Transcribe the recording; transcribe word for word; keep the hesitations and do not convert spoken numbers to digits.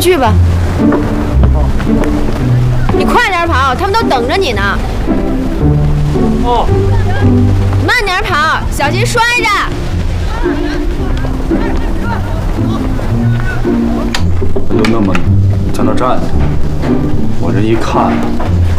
去吧。你快点跑，他们都等着你呢。 哦。 慢点跑，小心摔着。 就那么在那站着，我这一看，